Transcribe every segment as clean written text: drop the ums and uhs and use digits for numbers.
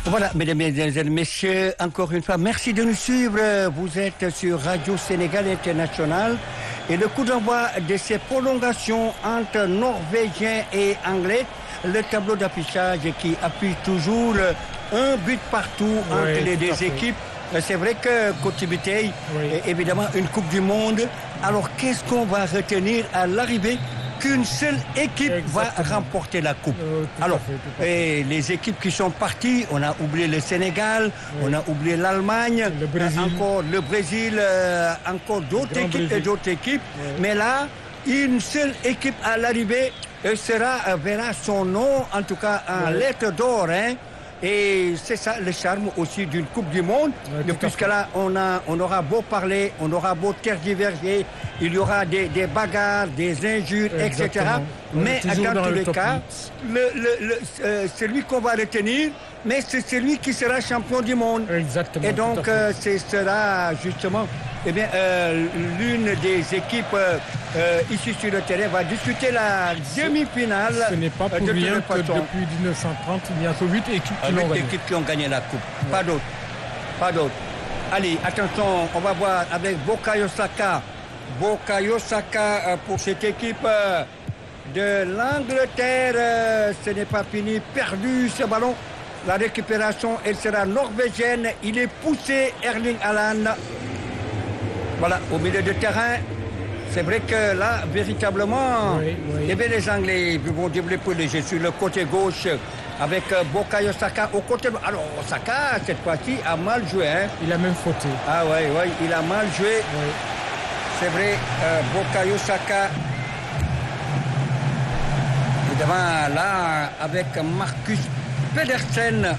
Voilà, mesdames et messieurs, encore une fois, merci de nous suivre. Vous êtes sur Radio Sénégal International et le coup d'envoi de ces prolongations entre Norvégiens et Anglais, le tableau d'affichage qui appuie toujours un but partout entre les deux équipes. C'est vrai que Côte Biteye est évidemment une Coupe du Monde. Alors qu'est-ce qu'on va retenir à l'arrivée? Qu'une seule équipe va remporter la coupe. Alors, et les équipes qui sont parties, on a oublié le Sénégal, on a oublié l'Allemagne, encore le Brésil, encore d'autres équipes et d'autres équipes. Mais là, une seule équipe à l'arrivée verra son nom, en tout cas en lettres d'or. Et c'est ça le charme aussi d'une Coupe du Monde, puisque là, on aura beau parler, on aura beau tergiverser, il y aura des bagarres, des injures, etc. Mais dans tous les cas, celui qu'on va retenir, mais c'est celui qui sera champion du monde. Exactement. Et donc, ce sera justement l'une des équipes ici sur le terrain va disputer la demi-finale. Ce n'est pas pour rien que depuis 1930, il n'y a que 8 équipes qui ont gagné la coupe. Pas d'autres. Pas d'autres. Allez, attention, on va voir avec Bukayo Saka. Bukayo Saka pour cette équipe de l'Angleterre. Ce n'est pas fini. Perdu ce ballon. La récupération, elle sera norvégienne. Il est poussé, Erling Haaland. Voilà, au milieu de terrain. C'est vrai que là, véritablement, eh bien, les Anglais vont développer le jeu sur le côté gauche avec Bukayo Saka au côté. Alors, Saka, cette fois-ci, a mal joué. Il a même fauté. Ah oui, il a mal joué. C'est vrai, Bukayo Saka. Évidemment, là, avec Marcus Pedersen.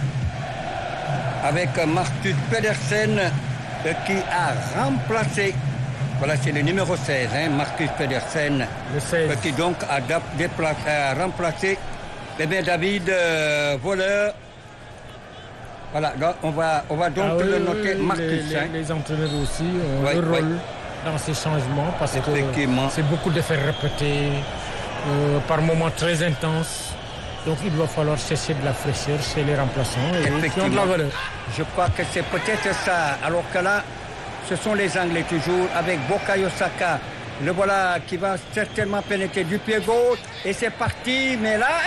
Qui a remplacé. Voilà, c'est le numéro 16, Marcus Pedersen, qui donc a remplacé David Voleur. Voilà, donc on va donc le noter Marcus. Les entraîneurs aussi ont le rôle dans ces changements parce que c'est beaucoup d'effets répétés, par moments très intenses. Donc il va falloir chercher de la fraîcheur chez les remplaçants et qui ont de la valeur. Je crois que c'est peut-être ça. Alors que là, ce sont les Anglais toujours avec Bukayo Saka. Le voilà qui va certainement pénétrer du pied gauche. Et c'est parti. Mais là,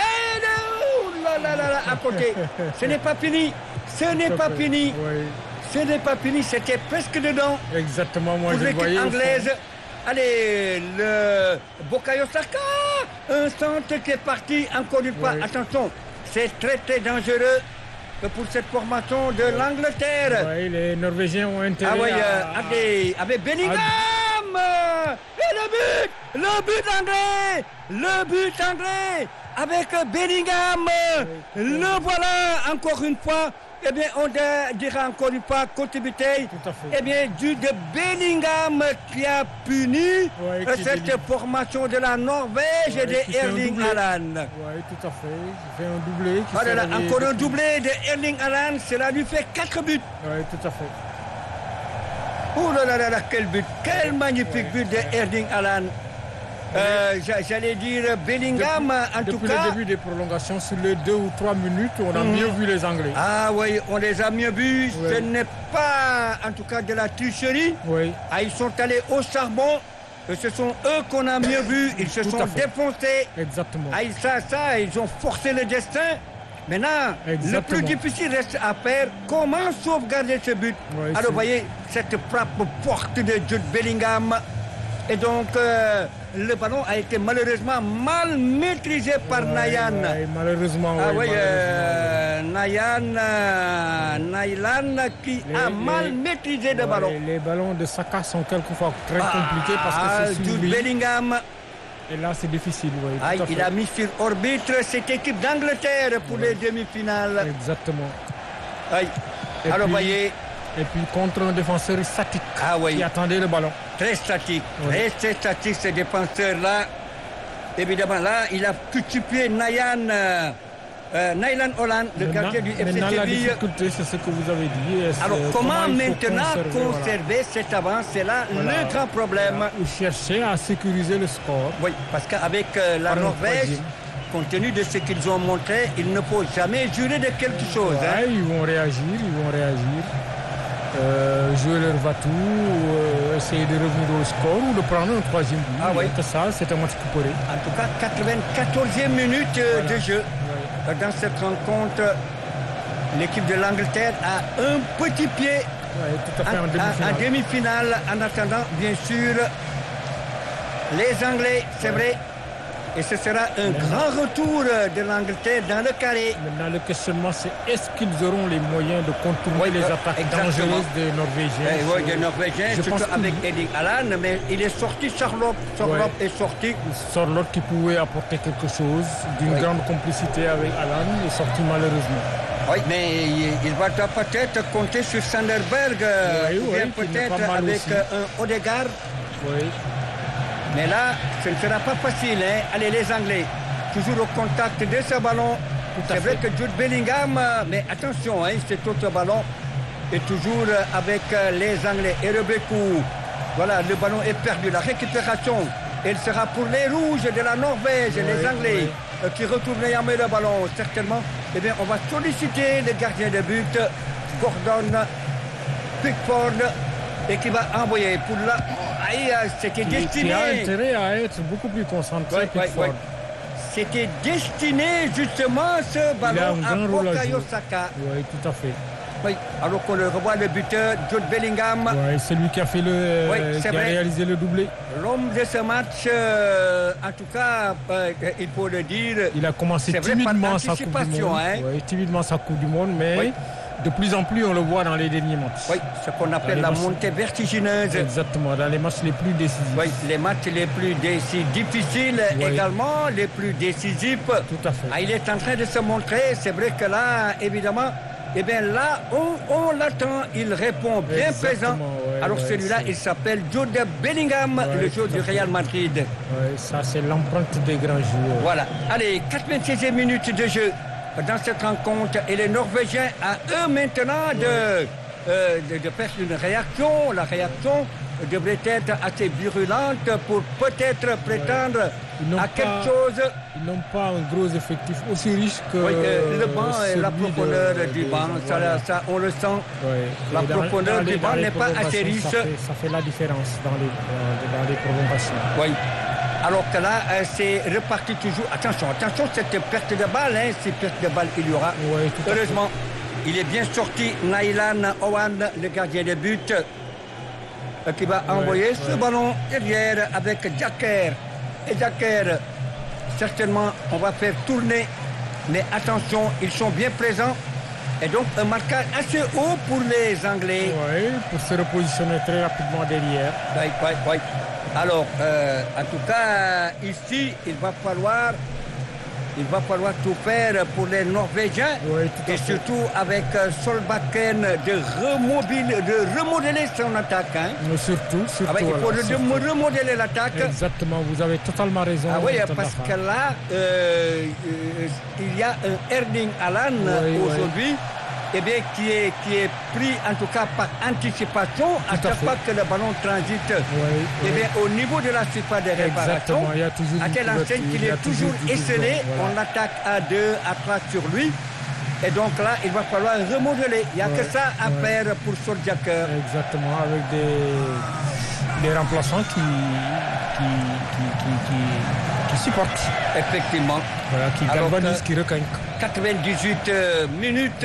à côté. Ce n'est pas fini. Ce n'est pas fini. C'était presque dedans. Exactement, moi pour je voyais. L'équipe anglaise. Allez, le Bukayo Saka. Un centre qui est parti encore une fois. Attention, c'est très très dangereux pour cette formation de l'Angleterre. Les Norvégiens ont intérêt avec Bellingham. Et le but anglais avec Bellingham. Le voilà encore une fois. Eh bien, on dira encore une fois Côte Biteye. Eh bien, dû de Bellingham qui a puni cette formation de la Norvège et de Erling Haaland. Oui, tout à fait. Il fait un doublé. Encore un doublé de Erling Haaland. Cela lui fait 4 buts. Oui, tout à fait. Oh là là, quel but. Quel magnifique but de Erling Haaland. J'allais dire Bellingham, en tout cas. Depuis le début des prolongations, sur les 2 ou 3 minutes, on a mieux vu les Anglais. Ah oui, on les a mieux vus. Ce n'est pas, en tout cas, de la tricherie. Ils sont allés au charbon. Ce sont eux qu'on a mieux vus. Ils se sont défoncés. Exactement. Ils ont forcé le destin. Maintenant, le plus difficile reste à faire. Comment sauvegarder ce but? Alors, vous voyez, cette frappe forte de Jude Bellingham. Et donc, le ballon a été malheureusement mal maîtrisé par Nayan. Malheureusement, Nayan qui a mal maîtrisé le ballon. Les ballons de Saka sont quelquefois très compliqués parce que c'est Jude Bellingham. Et là, c'est difficile. Il a mis sur orbite cette équipe d'Angleterre pour les demi-finales. Exactement. Alors, voyez. Et puis contre un défenseur statique qui attendait le ballon. Très statique, très statique ce défenseur-là. Évidemment, là, il a multiplié Nayan Holland, le gardien du FC Séville. Maintenant, la difficulté, c'est ce que vous avez dit. Alors, comment maintenant conserver cette avance? C'est là le grand problème. Chercher à sécuriser le score. Oui, parce qu'avec la Norvège, compte tenu de ce qu'ils ont montré, il ne faut jamais jurer de quelque chose. Ouais, ils vont réagir. Jouer leur va-tout, essayer de revenir au score ou de prendre un troisième but. Ah oui. Ça, c'est un match couperé. En tout cas, 94e minute de jeu. Dans cette rencontre, l'équipe de l'Angleterre a un petit pied tout à fait en demi-finale. En attendant, bien sûr, les Anglais, c'est vrai. Et ce sera un grand retour de l'Angleterre dans le carré. Maintenant, le questionnement, c'est est-ce qu'ils auront les moyens de contourner les attaques dangereuses des Norvégiens? Oui, des Norvégiens, surtout avec Erling Haaland, mais il est sorti, Charlotte est sorti. Charlotte qui pouvait apporter quelque chose d'une grande complicité avec Haaland est sorti malheureusement. Oui, mais il va peut-être compter sur Sanderberg, ou bien peut-être avec un Odegaard. Oui. Mais là, ce ne sera pas facile. Allez, les Anglais, toujours au contact de ce ballon. C'est vrai que Jude Bellingham, mais attention, cet autre ballon est toujours avec les Anglais. Et Rebekou, voilà, le ballon est perdu. La récupération, elle sera pour les Rouges de la Norvège, les Anglais, qui retournent jamais le ballon. Certainement, eh bien, on va solliciter le gardien de but, Gordon Pickford, et qui va envoyer pour la... C'était destiné... Il a intérêt à être beaucoup plus concentré. C'était destiné justement ce ballon à Bukayo Saka. Oui, tout à fait. Oui, alors qu'on le revoit, le buteur, Jude Bellingham. Oui, c'est lui qui a fait qui a réalisé le doublé. L'homme de ce match, en tout cas, il faut le dire... Il a commencé timidement sa Coupe du Monde. Oui, timidement sa Coupe du Monde, mais... De plus en plus, on le voit dans les derniers matchs. Oui, ce qu'on appelle la montée vertigineuse. Exactement, dans les matchs les plus décisifs. Oui, les matchs les plus difficiles également, les plus décisifs. Tout à fait. Il est en train de se montrer. C'est vrai que là, évidemment, eh bien là, on l'attend. Il répond bien présent. Alors celui-là, il s'appelle Jude Bellingham, le joueur du Real Madrid. Oui, ça c'est l'empreinte des grands joueurs. Voilà. Allez, 96e minute de jeu dans cette rencontre, et les Norvégiens à eux maintenant de faire une réaction. La réaction devrait être assez virulente pour peut-être prétendre à quelque chose. Ils n'ont pas un gros effectif aussi riche que le banc et la profondeur du banc, ça on le sent. La profondeur du banc n'est pas assez riche. Ça fait la différence dans les prolongations. Oui. Alors que là, c'est reparti toujours. Attention, cette perte de balle, si perte de balle il y aura. Heureusement, il est bien sorti, Naïlan Owan, le gardien de but, qui va envoyer ce ballon derrière avec Jacker. Et Jacker, certainement, on va faire tourner. Mais attention, ils sont bien présents. Et donc, un marquage assez haut pour les Anglais. Oui, pour se repositionner très rapidement derrière. Oui. Alors, en tout cas, ici, il va falloir tout faire pour les Norvégiens. Et surtout avec Solbakken de remodeler son attaque. Surtout il faut remodeler l'attaque. Exactement, vous avez totalement raison. Oui, parce que là, il y a un Erling Haaland aujourd'hui. Eh bien, qui est pris en tout cas par anticipation à chaque fois que le ballon transite. Eh bien, au niveau de la surface de réparation, à telle enseigne qu'il est toujours esselé, on attaque à 2, à 3 sur lui. Et donc là, il va falloir remodeler. Il n'y a que ça à faire pour Solskjaer. Exactement, avec des remplaçants qui supportent. Effectivement. Voilà, qui galvanisent, qui requinquent. 98 minutes.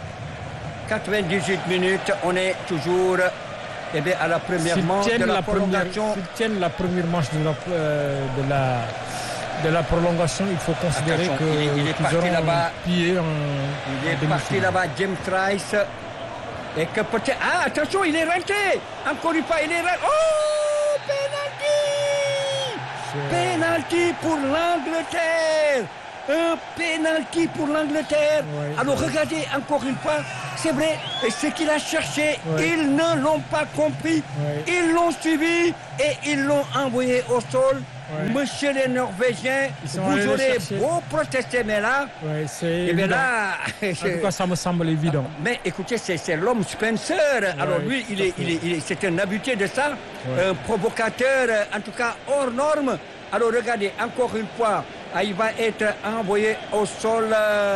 98 minutes, on est toujours à la première manche de la prolongation. S'ils tiennent la première manche de la prolongation, il faut considérer qu'il est parti là-bas. Il est parti là-bas, James Rice. Et que peut-être... Ah, attention, il est rentré. Encore une fois, il est rentré. Oh, pénalty! Pénalty pour l'Angleterre. Un pénalty pour l'Angleterre. Alors regardez encore une fois, c'est vrai, ce qu'il a cherché, ils ne l'ont pas compris, ils l'ont suivi et ils l'ont envoyé au sol. Monsieur les Norvégiens, vous aurez beau protester, mais là, en tout cas, ça me semble évident. Mais écoutez, c'est l'homme Spencer. Alors lui, c'est un habitué de ça, un provocateur, en tout cas hors norme. Alors regardez, encore une fois, il va être envoyé au sol.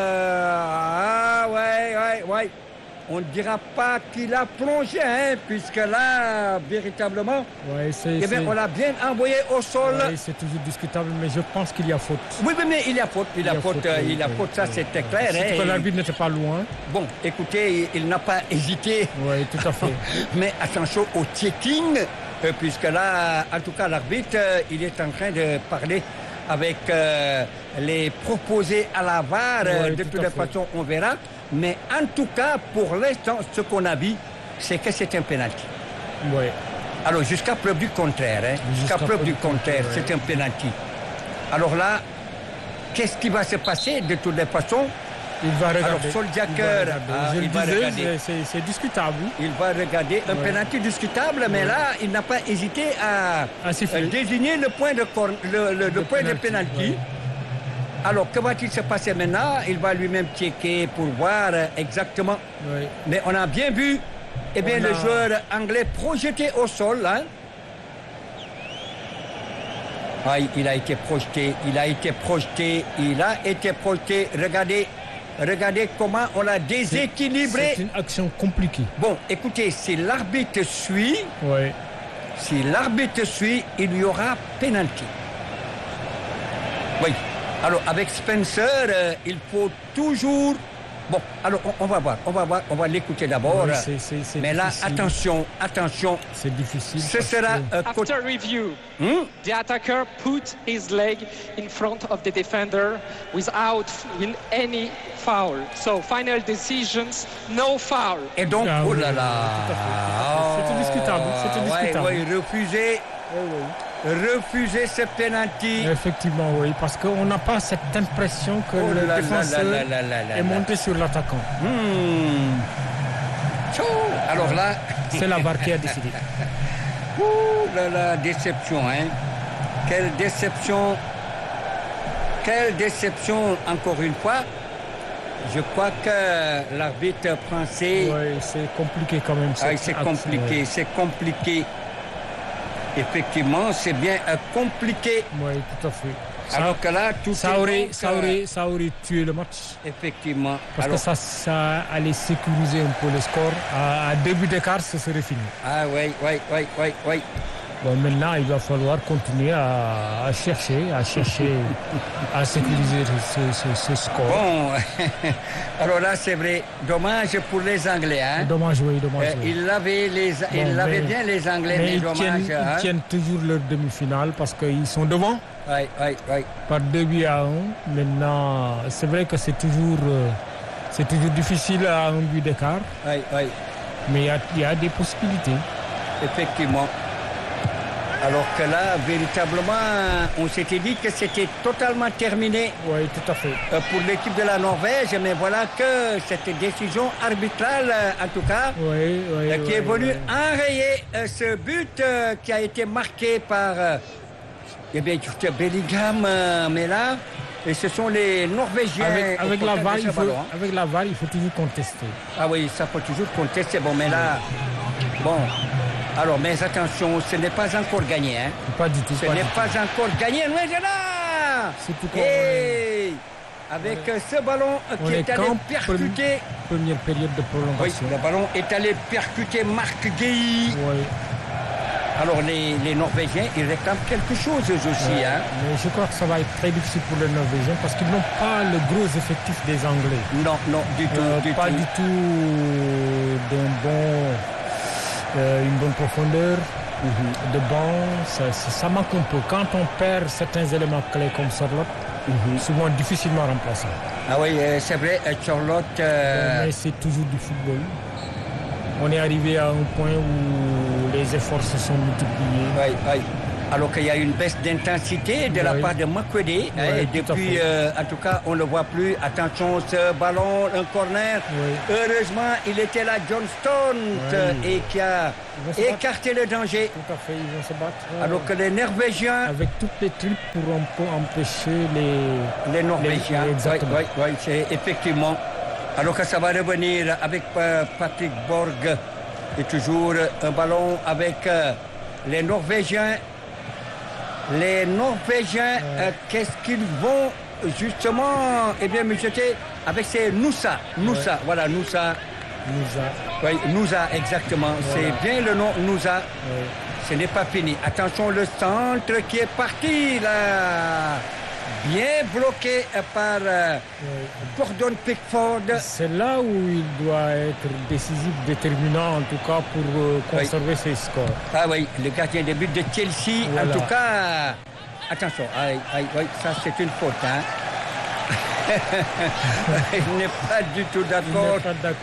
Ouais. On ne dira pas qu'il a plongé, hein, puisque là, véritablement, on l'a bien envoyé au sol. Ouais, c'est toujours discutable, mais je pense qu'il y a faute. Oui, mais il y a faute. Il a faute, ça c'était clair. Surtout que l'arbitre n'était pas loin. Bon, écoutez, il n'a pas hésité. Oui, tout à fait. Mais attention au checking, puisque là, en tout cas, l'arbitre, il est en train de parler avec les proposés à la VAR. De toute façon, on verra. Mais en tout cas, pour l'instant, ce qu'on a vu, c'est que c'est un pénalty. Oui. Alors, jusqu'à preuve du contraire, c'est un pénalty. Alors là, qu'est-ce qui va se passer de toutes les façons? Il va regarder. Alors, Soldiaker, il va regarder. C'est discutable. Il va regarder un pénalty discutable, mais là, il n'a pas hésité à désigner le point de point de pénalty. Alors, que va-t-il se passer maintenant? Il va lui-même checker pour voir exactement. Oui. Mais on a bien vu, le joueur anglais projeté au sol. Hein? Il a été projeté. Regardez comment on l'a déséquilibré. C'est une action compliquée. Bon, écoutez, si l'arbitre suit, il y aura pénalty. Oui. Alors, avec Spencer, il faut toujours... Bon, alors, on va voir, on va l'écouter d'abord. Oui, mais là, difficile. attention. C'est difficile. Ce sera... After review, the attacker put his leg in front of the defender without any foul. So, final decisions, no foul. Et donc, oh là là... C'était discutable. Oui, refuser ce pénalty. Effectivement, oui, parce qu'on n'a pas cette impression que le défenseur est monté sur l'attaquant. Alors là... C'est la VAR qui a décidé. Déception, hein. Quelle déception, encore une fois. Je crois que l'arbitre français... Oui, c'est compliqué quand même. C'est compliqué. Effectivement, c'est bien compliqué. Oui, tout à fait. Alors que là, ça aurait tué le match. Effectivement. Parce que ça allait sécuriser un peu le score. À début d'écart, ce serait fini. Oui. Bon, maintenant, il va falloir continuer à chercher à sécuriser ce score. Bon, alors là, c'est vrai, dommage pour les Anglais. Hein? Dommage. Il avait bien les Anglais, mais dommage. Ils tiennent toujours leur demi-finale parce qu'ils sont devant. Oui. Par 2-1. Maintenant, c'est vrai que c'est toujours difficile à un but d'écart. Oui. Mais il y a des possibilités. Effectivement. Alors que là, véritablement, on s'était dit que c'était totalement terminé. Oui, tout à fait. Pour l'équipe de la Norvège, mais voilà que cette décision arbitrale, en tout cas, qui est venue enrayer ce but qui a été marqué par Bellingham, mais là, et ce sont les Norvégiens. Avec la VAR, il faut toujours contester. Ah oui, ça faut toujours contester. Bon, mais là, alors, mais attention, ce n'est pas encore gagné. Hein. Pas du tout. Ce n'est pas encore gagné, loin de là. Avec ce ballon qui est allé percuter... Première période de prolongation. Oui, le ballon est allé percuter Marc Guéhi. Oui. Alors, les Norvégiens, ils réclament quelque chose aussi. Hein. Mais je crois que ça va être très difficile pour les Norvégiens parce qu'ils n'ont pas le gros effectif des Anglais. Non, du tout. Pas du tout une bonne profondeur de banc, ça manque un peu. Quand on perd certains éléments clés comme Charlotte, souvent difficilement remplaçable. Ah oui, c'est vrai, Charlotte... Mais c'est toujours du football. On est arrivé à un point où les efforts se sont multipliés. Oui. Alors qu'il y a une baisse d'intensité de la part de Makwede. Depuis, en tout cas, on ne le voit plus. Attention, ce ballon, un corner. Heureusement, il était là, Johnston, et qui a écarté le danger. Tout à fait, ils vont se battre. Alors que les Norvégiens... Avec toutes les tripes pour un peu empêcher les Norvégiens. Oui, c'est effectivement. Alors que ça va revenir avec Patrick Borg. Et toujours un ballon avec les Norvégiens. Les Norvégiens, qu'est-ce qu'ils vont justement me jeter avec ces Nusa. Voilà, Nusa. Oui, Nusa, exactement. Voilà. C'est bien le nom, Nusa. Oui. Ce n'est pas fini. Attention, le centre qui est parti, là. Bien bloqué par Gordon Pickford. C'est là où il doit être décisif, déterminant, en tout cas, pour conserver ses scores. Ah oui, le gardien de but de Chelsea, voilà. En tout cas... Attention, ça c'est une faute, hein. Il n'est pas du tout d'accord.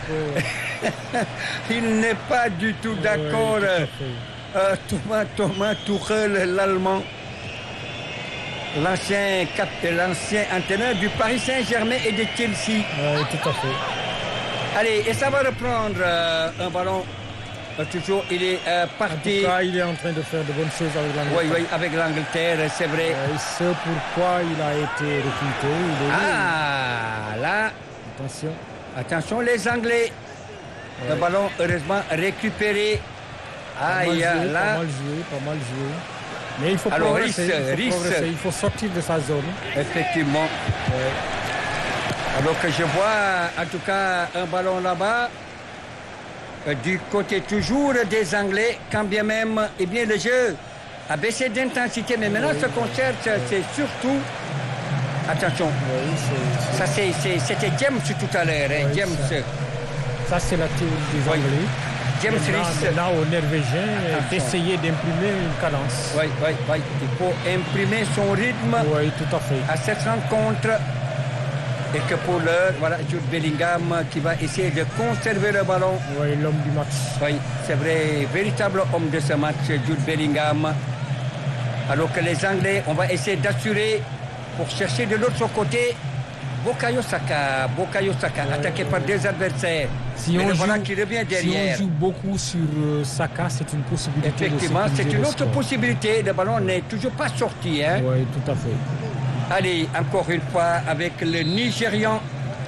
Il n'est pas du tout d'accord. Thomas Tuchel, l'Allemand, l'ancien entraîneur du Paris Saint-Germain et de Chelsea. Oui, tout à fait. Allez, et ça va reprendre un ballon. Toujours, il est parti. En tout cas, il est en train de faire de bonnes choses avec l'Angleterre. Oui, avec l'Angleterre, c'est vrai. C'est pourquoi il a été recruté. Là. Attention, les Anglais. Le ballon, heureusement, récupéré. Pas mal joué. Mais il faut progresser. Il faut sortir de sa zone. Effectivement. Alors que je vois, en tout cas, un ballon là-bas. Du côté toujours des Anglais, quand bien même, le jeu a baissé d'intensité. Mais maintenant, ce qu'on cherche, c'est surtout... Attention, ça c'était James tout à l'heure. James. Ça, c'est la théorie des Anglais. James Rees. Là, aux Norvégiens, d'essayer d'imprimer une cadence. Oui. Il faut imprimer son rythme à cette rencontre. Et que pour l'heure, voilà, Jude Bellingham qui va essayer de conserver le ballon. Oui, l'homme du match. Oui, c'est vrai, véritable homme de ce match, Jude Bellingham. Alors que les Anglais, on va essayer d'assurer pour chercher de l'autre côté Bukayo Saka, attaqué par deux adversaires. Si on joue beaucoup sur Saka, c'est une possibilité. Effectivement, c'est une autre possibilité. Le ballon n'est toujours pas sorti. Hein. Oui, tout à fait. Allez, encore une fois, avec le Nigérian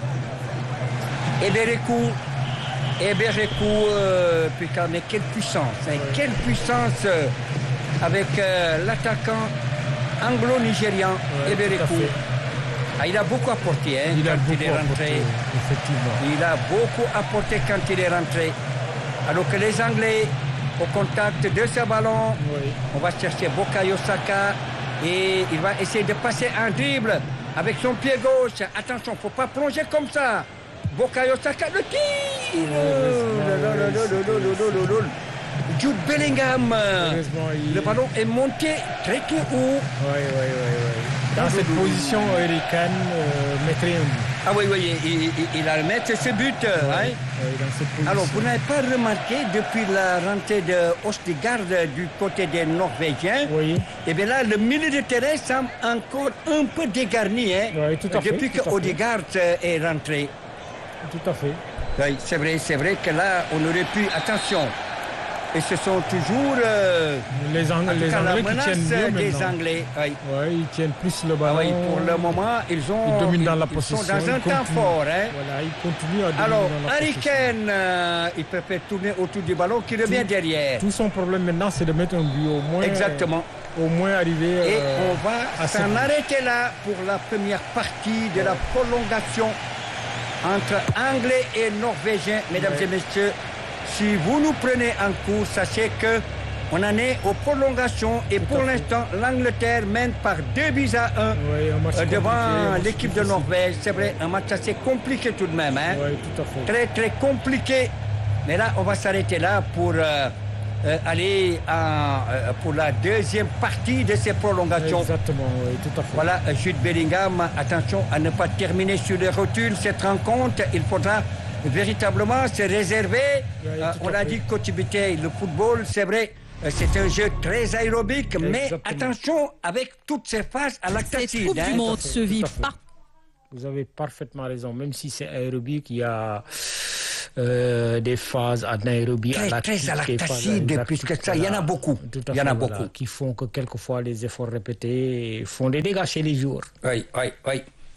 Eberekou, putain, mais quelle puissance, avec l'attaquant anglo-nigérian Eberekou. Il a beaucoup apporté quand il est rentré. Effectivement. Il a beaucoup apporté quand il est rentré. Alors que les Anglais, au contact de ce ballon, on va chercher Bukayo Saka. Et il va essayer de passer un dribble avec son pied gauche. Attention, il ne faut pas plonger comme ça. Bukayo Saka, le tir. Jude Bellingham. Le ballon est monté très haut. Oui. Dans cette position, Harry Kane mettrait un but. Ah oui, il a remettre ce but. Dans cette position. Alors, vous n'avez pas remarqué depuis la rentrée de Østigard du côté des Norvégiens. Oui. Et bien là, le milieu de terrain semble encore un peu dégarni. Oui, tout à fait. Depuis que Østigard est rentré. Tout à fait. Oui, c'est vrai que là, on aurait pu... Attention. Et ce sont toujours les Anglais qui tiennent mieux des maintenant. Anglais. Oui, ils tiennent plus le ballon. Pour le moment, ils dominent dans la possession. Sont dans un temps fort. Voilà, ils continuent à dominer. Alors, dans la Harry possession. Kane, il peut faire tourner autour du ballon qui revient derrière. Tout son problème maintenant, c'est de mettre un but au moins. Exactement. Au moins arriver. Et on va s'en arrêter là pour la première partie de la prolongation entre Anglais et Norvégiens, mesdames et messieurs. Si vous nous prenez en cours, sachez qu'on en est aux prolongations et pour l'instant, l'Angleterre mène par 2-1 devant l'équipe de Norvège. C'est vrai, un match assez compliqué tout de même. Hein? Oui, tout à fait. Très, très compliqué. Mais là, on va s'arrêter là pour aller pour la deuxième partie de ces prolongations. Exactement, oui, tout à fait. Voilà, Jude Bellingham, attention à ne pas terminer sur les rotules cette rencontre. Il faudra véritablement se réserver. On a dit Coach Bitey, le football, c'est vrai, c'est un jeu très aérobique, mais attention avec toutes ces phases à lactacide. Cette Coupe du Monde se vit pas. Vous avez parfaitement raison, même si c'est aérobique, il y a des phases anaérobie, très à lactacide, puisque ça, il y en a beaucoup. Il y en a beaucoup. Qui font que quelquefois les efforts répétés font des dégâts chez les joueurs. Oui.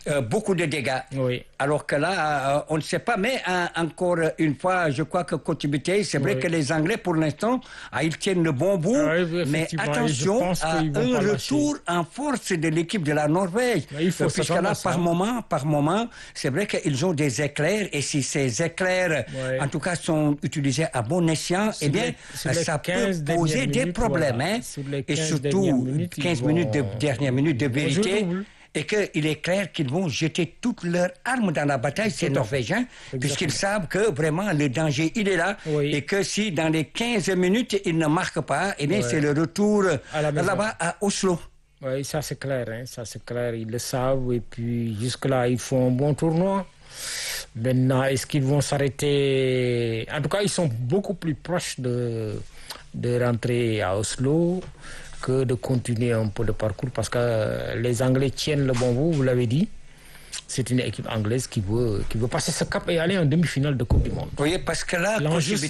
beaucoup de dégâts. Oui. Alors que là, on ne sait pas. Mais encore une fois, je crois que Coach Biteye, c'est vrai que les Anglais, pour l'instant, ils tiennent le bon bout. Mais attention à un retour en force de l'équipe de la Norvège. Puisque là, par moment, c'est vrai qu'ils ont des éclairs. Et si ces éclairs, en tout cas, sont utilisés à bon escient, eh bien, ça peut poser des problèmes. Et surtout, 15 minutes de dernière minute de vérité. Et qu'il est clair qu'ils vont jeter toutes leurs armes dans la bataille, ces Norvégiens, puisqu'ils savent que vraiment le danger, il est là, et que si dans les 15 minutes, ils ne marquent pas, eh bien, c'est le retour là-bas à Oslo. Oui, ça c'est clair, ça c'est clair, ils le savent, et puis jusque-là, ils font un bon tournoi. Maintenant, est-ce qu'ils vont s'arrêter? En tout cas, ils sont beaucoup plus proches de rentrer à Oslo que de continuer un peu le parcours, parce que les Anglais tiennent le bon bout, vous l'avez dit. C'est une équipe anglaise qui veut passer ce cap et aller en demi-finale de Coupe du Monde. Oui, parce que là,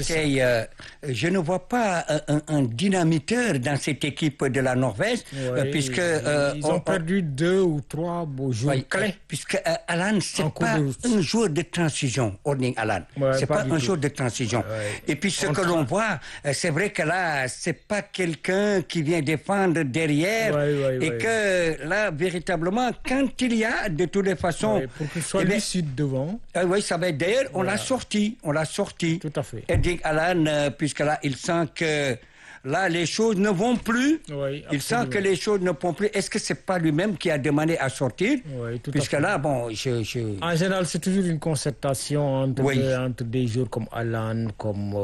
je ne vois pas un dynamiteur dans cette équipe de la Norvège, puisque... ils ont perdu 2 ou 3 beaux joueurs clés. Puisque Alan, c'est pas un joueur de transition, Erling Haaland. C'est pas un joueur de transition. Et puis ce que l'on voit, c'est vrai que là, c'est pas quelqu'un qui vient défendre derrière, et que là, véritablement, quand il y a de toutes les façons... pour qu'il soit lucide devant. Oui, ça va être d'ailleurs, on l'a sorti. Tout à fait. Erling Haaland, puisque là, il sent que là, les choses ne vont plus. Il sent que les choses ne vont plus. Est-ce que c'est pas lui-même qui a demandé à sortir? Puisque là, bon, En général, c'est toujours une concertation entre des joueurs comme Haaland, comme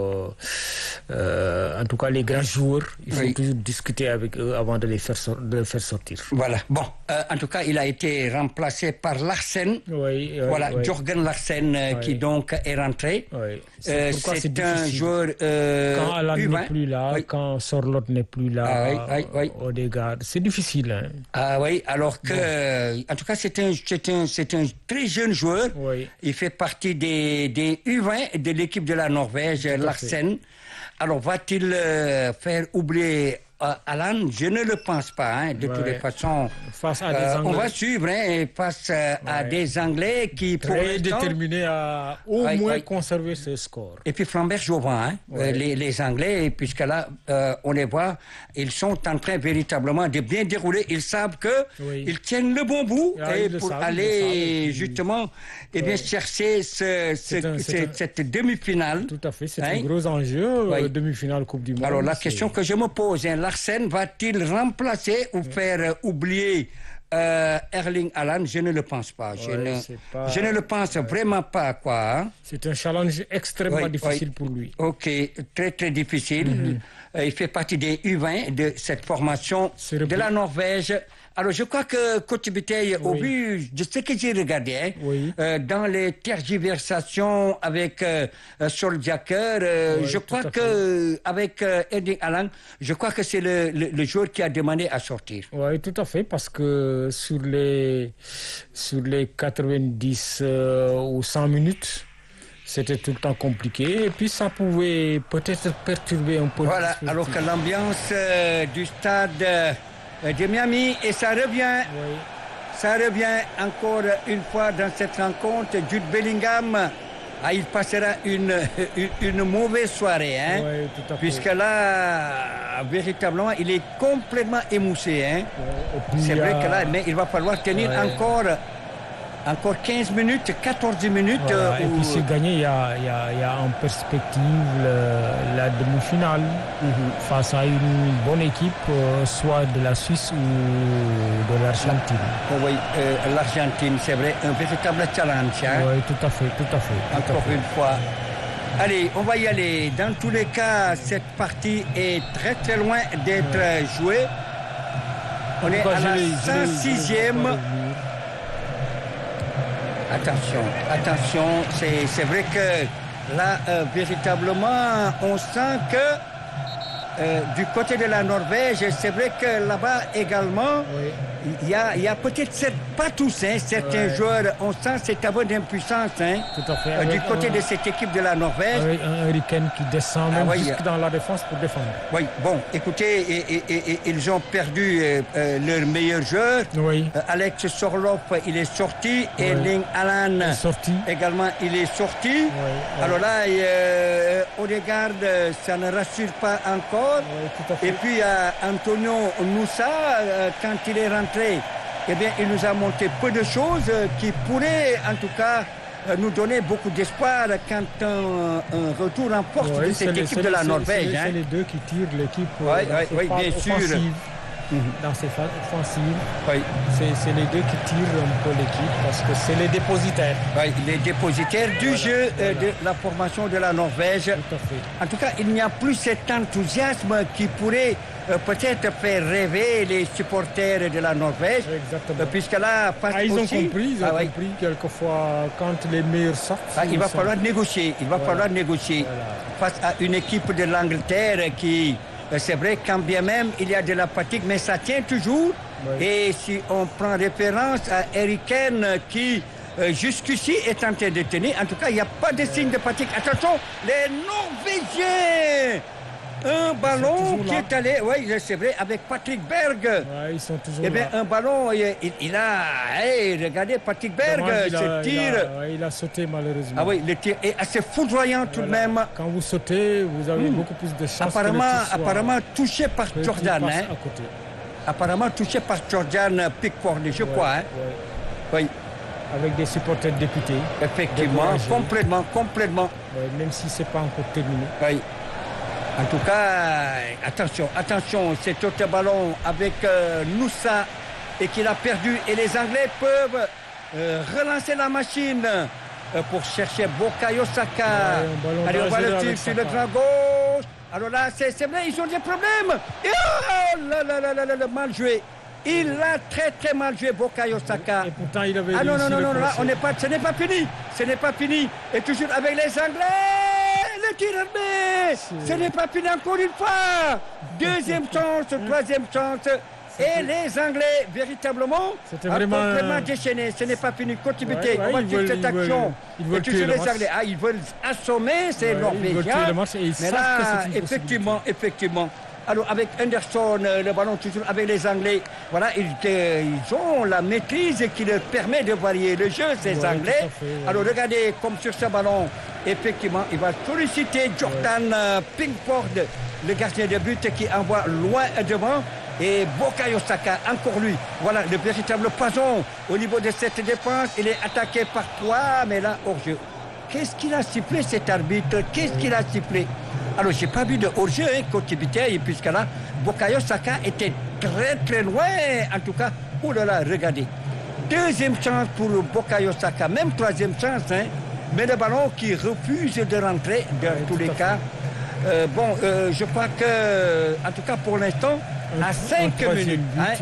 en tout cas les grands joueurs. Il faut toujours discuter avec eux avant de les faire sortir. Voilà. Bon, en tout cas, il a été remplacé par Larsen. Jørgen Larsen, qui donc est rentré. C'est un joueur quand Haaland n'est plus là, quand Sorloth n'est plus là, Odegaard, c'est difficile. Ah oui, alors que, en tout cas, c'est un très jeune joueur. Il fait partie des U20 de l'équipe de la Norvège, Larsen. Alors, va-t-il faire oublier Haaland? Je ne le pense pas. De toutes les façons, face à des Anglais. On va suivre face à des Anglais qui, pour très déterminés à au moins conserver ce score. Et puis Flambert Jovin, les Anglais, puisque là, on les voit, ils sont en train véritablement de bien dérouler. Ils savent que ils tiennent le bon bout pour aller justement chercher cette demi-finale. Tout à fait, c'est un gros enjeu, demi-finale Coupe du Monde. Alors la question que je me pose, Larsen va-t-il remplacer ou faire oublier Erling Haaland? Je ne le pense pas. Je ne le pense vraiment pas, quoi. C'est un challenge extrêmement difficile pour lui. Ok, très très difficile. Il fait partie des U20 de cette formation de la Norvège. Alors, je crois que Coach Biteye, au vu de ce que j'ai regardé, dans les tergiversations avec Solskjaer, je crois que avec Erling Haaland, je crois que c'est le joueur qui a demandé à sortir. Oui, tout à fait, parce que sur les 90 ou 100 minutes, c'était tout le temps compliqué, et puis ça pouvait peut-être perturber un peu. Voilà, alors que l'ambiance du stade de Miami, et ça revient. Ça revient encore une fois dans cette rencontre. Jude Bellingham, il passera une mauvaise soirée, tout à fait. Puisque là, véritablement, il est complètement émoussé. C'est vrai que là, mais il va falloir tenir encore 15 minutes, 14 minutes. Et puis c'est gagné, il y a en perspective la demi-finale face à une bonne équipe, soit de la Suisse ou de l'Argentine. Oui, l'Argentine, c'est vrai, un véritable challenge. Oui, tout à fait. Encore une fois. Allez, on va y aller. Dans tous les cas, cette partie est très très loin d'être jouée. On est à la 106e. Attention, c'est vrai que là, véritablement, on sent que du côté de la Norvège, c'est vrai que là-bas également, il y a peut-être pas tous, certains joueurs, on sent cet aveu d'impuissance tout à fait. Du côté de cette équipe de la Norvège. Avec un Harry Kane qui descend même jusque dans la défense pour défendre. Oui, bon, écoutez, ils ont perdu leur meilleur joueur. Alex Sorloth, il est sorti. Erling Haaland également, il est sorti. Alors là, Odegaard, ça ne rassure pas encore. Et puis Antonio Nusa, quand il est rentré, eh bien, il nous a montré peu de choses qui pourraient, en tout cas, nous donner beaucoup d'espoir quand un retour en force de cette équipe de la Norvège. C'est les deux qui tirent l'équipe bien sûr. Dans ces phases offensives. C'est les deux qui tirent un peu l'équipe parce que c'est les dépositaires. Les dépositaires du jeu de la formation de la Norvège. Tout à fait. En tout cas, il n'y a plus cet enthousiasme qui pourrait peut-être faire rêver les supporters de la Norvège. Exactement. Puisque là, ils ont compris quelquefois quand les meilleurs sortent. Il va falloir négocier. Il va falloir négocier face à une équipe de l'Angleterre qui... C'est vrai, quand bien même il y a de la fatigue, mais ça tient toujours. Et si on prend référence à Harry Kane qui, jusqu'ici, est en train de tenir, en tout cas, il n'y a pas de signe de fatigue. Attention, les Norvégiens! Un ballon qui est allé, c'est vrai, avec Patrick Berg. Ils sont toujours là. Un ballon, il a... regardez, Patrick Berg, ce tir... Il a sauté malheureusement. Le tir est assez foudroyant tout de même. Quand vous sautez, vous avez beaucoup plus de chances. Apparemment touché par Jordan. Apparemment touché par Jordan Pickford, je crois. Oui. Avec des supporters députés. Effectivement, complètement. Même si ce n'est pas encore terminé. Oui. En tout cas, attention, cet autre ballon avec Nusa et qu'il a perdu. Et les Anglais peuvent relancer la machine pour chercher Bukayo Saka. Allez, on va le tirer sur le grand gauche. Alors là, c'est vrai, ils ont des problèmes. Et oh, mal joué. Il a très mal joué, Bukayo Saka. Et pourtant, il avait non, là, ce n'est pas fini. Et toujours avec les Anglais. Le tir armé, ce n'est pas fini encore une fois. Deuxième chance, troisième chance. Et les Anglais, véritablement, complètement déchaînés. Ce n'est pas fini. Continuité. On va suivre cette action. Ils veulent tuer le match. Ils veulent assommer ces Norvégiens. Mais là, effectivement. Alors avec Henderson, le ballon toujours avec les Anglais. Voilà, ils ont la maîtrise qui leur permet de varier le jeu, ces Anglais. Alors regardez, comme sur ce ballon, effectivement, il va solliciter Jordan Pickford, le gardien de but qui envoie loin devant. Et Bukayo Saka, encore lui. Voilà, le véritable poison au niveau de cette défense. Il est attaqué par 3, mais là, hors-jeu. Qu'est-ce qu'il a sifflé, cet arbitre? Qu'est-ce qu'il a sifflé? Alors, je n'ai pas vu de hors-jeu côté Biteye, puisque là, Bukayo Saka était très loin. En tout cas, oh là là, regardez. Deuxième chance pour Bukayo Saka, même troisième chance, mais le ballon qui refuse de rentrer, dans tous les cas. Je crois que, en tout cas pour l'instant, à 5 minutes,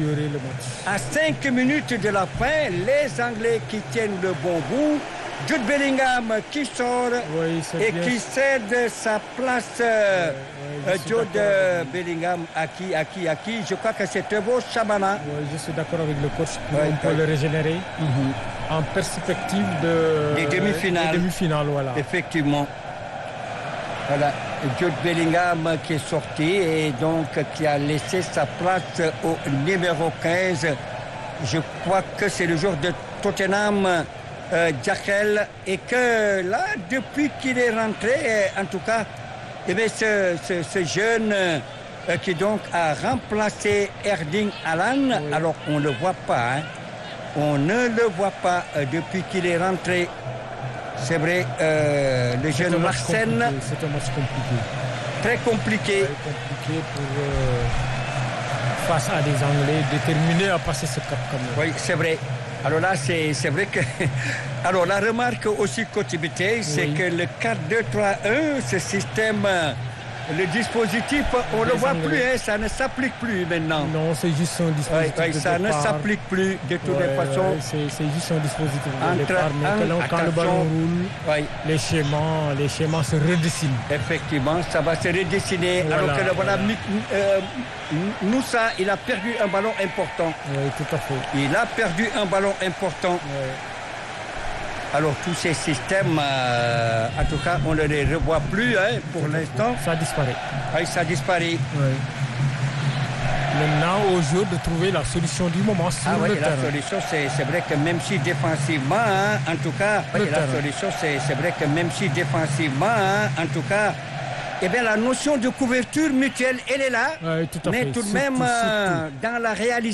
à 5 minutes de la fin, les Anglais qui tiennent le bon bout. Jude Bellingham qui sort et qui cède sa place. Jude Bellingham à qui je crois que c'est Trevoh Chabana. Je suis d'accord avec le coach. On peut le régénérer en perspective des demi-finales. Voilà. Effectivement. Voilà, Jude Bellingham qui est sorti et donc qui a laissé sa place au numéro 15. Je crois que c'est le joueur de Tottenham, Jackell, et que là, depuis qu'il est rentré, en tout cas, ce jeune qui donc a remplacé Erling Haaland, alors on ne le voit pas, on ne le voit pas depuis qu'il est rentré. C'est vrai, le jeune Larsen. C'est un match compliqué. Très compliqué. Très compliqué face à des Anglais déterminés à passer ce cap quand même. Oui, c'est vrai. Alors là, c'est vrai que... Alors la remarque aussi côté Biteye, c'est que le 4-2-3-1, ce système Le dispositif, on ne le voit plus, hein, ça ne s'applique plus maintenant. Non, c'est juste un dispositif de ça départ. ne s'applique plus de toutes les façons. C'est juste un dispositif de départ, mais quand le ballon roule, les schémas se redessinent. Effectivement, ça va se redessiner. Alors que Moussa, il a perdu un ballon important. Oui, tout à fait. Il a perdu un ballon important. Oui. Alors tous ces systèmes, en tout cas, on ne les revoit plus hein, pour l'instant. Ça disparaît. Oui, ça disparaît. Oui. Maintenant, au jeu de trouver la solution du moment sur le terrain. La solution, c'est vrai que même si défensivement, hein, en tout cas, solution, c'est vrai que même si défensivement, hein, en tout cas, eh bien, la notion de couverture mutuelle, elle est là. Oui, tout à fait. Mais tout de même, dans la réalisation,